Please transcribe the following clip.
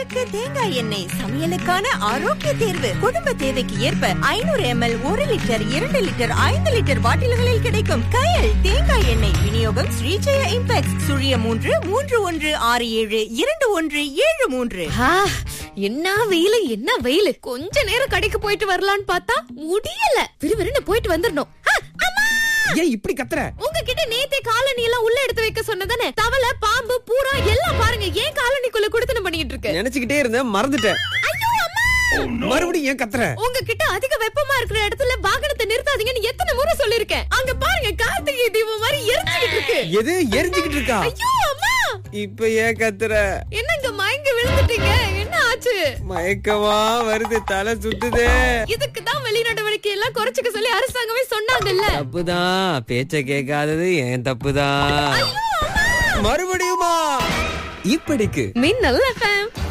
மாற்றுக்கு தேங்காய் எண்ணெய் சமையலுக்கான ஆரோக்கிய தேர்வு. குடும்ப தேவைக்கு ஏற்ப 500 ml, 1 லிட்டர், 2 லிட்டர், 5 லிட்டர் பாட்டில்களில் கிடைக்கும் கயல் தேங்காய் எண்ணெய். விநியோகம் ஸ்ரீஜெய இம்பெக்ஸ், சுழியம் 331672173. என்ன வெயிலு என்ன வெயிலு. கொஞ்ச நேரம் கடைக்கு போயிட்டு வரலான்னு பார்த்தா முடியல. விறுவிறுன்னு போயிட்டு வந்துடணும். ஏன் இப்படி கத்துற? உங்ககிட்ட நேத்தே காலனி எல்லாம் உள்ள எடுத்து வைக்க சொன்னதானே. தவளை, பாம்பு, பூரா எல்லாம் பாருங்க ஏன் காலனிக்குள்ள குடுத்தன பண்ணிட்டு இருக்கு. நினைச்சுக்கிட்டே இருந்தேன், மறந்துட்டேன். மறுபடியும் ஏன் கத்துற? உங்ககிட்ட அதிக வெப்பமா இருக்கிற இடத்துல வாகனத்தை நிறுத்தாதீங்கன்னு எத்தனை முறை சொல்லிருக்கேன். அங்க பாருங்க கார்த்திகை தீபம் மாதிரி எரிஞ்சுக்கிட்டு இருக்கு. எது எரிஞ்சுக்கிட்டு இருக்கா? ஐயோ அம்மா, இப்ப ஏன் கத்துற? என்னங்க மயங்கி விழுந்துட்டீங்க? என்ன ஆச்சு? மயக்கமா வருது, தலை சுத்துதே. இதுக்கு தான் வெளிநடவடிக்கை எல்லாம் குறைச்சுக்க சொல்லி அரசாங்கமே சொன்னாங்கல்ல. தப்புதான், பேச்ச கேட்காதது ஏன் தப்புதான். மறுபடியுமா? இப்படிக்கு மின்னல் FM.